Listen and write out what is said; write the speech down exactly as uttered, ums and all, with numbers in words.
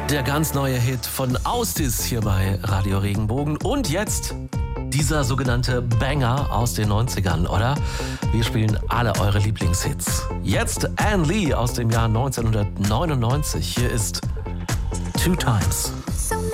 Der ganz neue Hit von Austis hier bei Radio Regenbogen. Und jetzt dieser sogenannte Banger aus den neunzigern, oder? Wir spielen alle eure Lieblingshits. Jetzt Anne Lee aus dem Jahr neunzehnhundertneunundneunzig. Hier ist Two Times. So